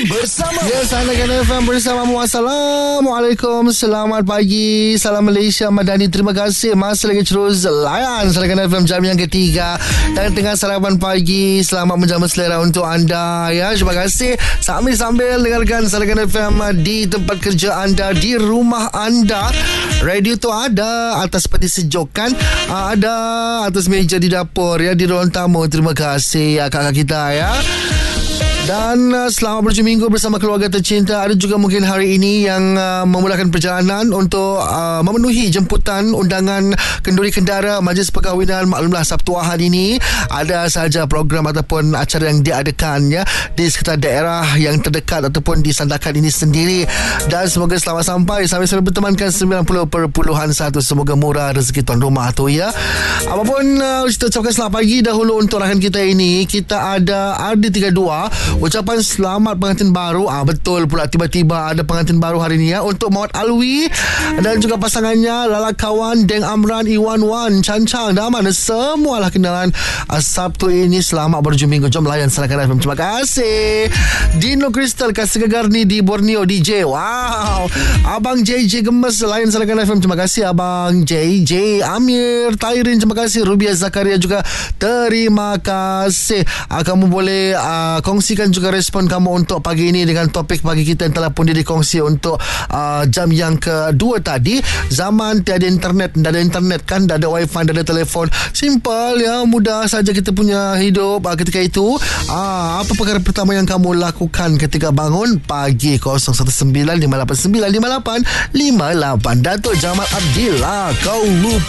bersama. Yes, anda kena FM bersamamu. Assalamualaikum, selamat pagi. Salam Malaysia Madani. Terima kasih masih lagi terus layan Sarakan FM jam yang ketiga dan tengah sarapan pagi. Selamat menjamu selera untuk anda ya. Terima kasih sambil dengarkan Sarakan FM di tempat kerja anda, di rumah anda. Radio tu ada atas peti sejuk kan, ada atas meja di dapur ya, di ruang tamu. Terima kasih kakak kita ya. Dan selamat berjumpa minggu bersama keluarga tercinta. Ada juga mungkin hari ini yang memulakan perjalanan untuk memenuhi jemputan undangan kenduri kendara Majlis Perkahwinan. Maklumlah Sabtu Ahad ini ada sahaja program ataupun acara yang diadakan ya di sekitar daerah yang terdekat ataupun di Sandakan ini sendiri. Dan semoga selamat sampai sambil bertemankan 90.1. Semoga murah rezeki tuan rumah tu ya. Apapun kita ucapkan selamat pagi dahulu untuk rakan kita ini. Kita ada RD32 ucapan selamat pengantin baru. Betul pula, tiba-tiba ada pengantin baru hari ni ya, untuk Muhammad Alwi dan juga pasangannya Lala Kawan, Deng Amran, Iwan Wan, Chan Chang, Daman, semualah kenalan Sabtu ini. Selamat berjumpa minggu. Jom layan Sarakan FM. Terima kasih. Dino Crystal Kasih Gegarni di Borneo DJ. Wow. Abang JJ Gemes layan Sarakan FM. Terima kasih Abang JJ. Amir Tairin, terima kasih. Rubia Zakaria juga terima kasih. Kamu boleh kongsikan juga respon kamu untuk pagi ini dengan topik pagi kita yang telah pun dikongsi untuk jam yang kedua tadi. Zaman tiada internet, dah ada internet kan, dah ada wifi, dah ada telefon. Simple ya, mudah saja kita punya hidup ketika itu. Apa perkara pertama yang kamu lakukan ketika bangun pagi? 019-589-5858. Datuk Jamal Abdillah, kau lupa